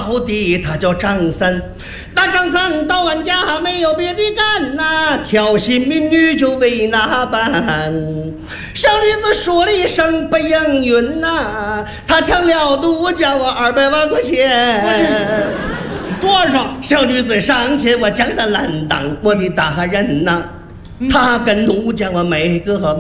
到底他叫张三。那张三到俺家没有别的干呐，挑衅民女就为那般。小女子说了一声不应允呐，他抢了赌叫我200万块钱。 多少？ 小女子上前我将她拦挡，我的大人呐，他跟奴将我没个